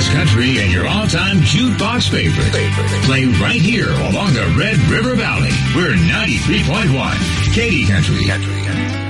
blues, country, and your all-time jukebox favorite. Play right here along the Red River Valley. We're 93.1 Katy Country.